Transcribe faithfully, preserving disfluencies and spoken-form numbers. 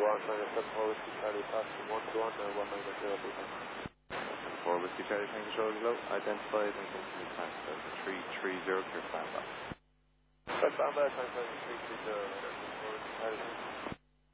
one, nine seven four Whiskey Charlie, passing one two one, uh, one nine zero two ten. four Whiskey Charlie, Tango Charlie below, identified and continue to pass out three three zero, clear standby. Standby, time three three zero, four Whiskey Charlie.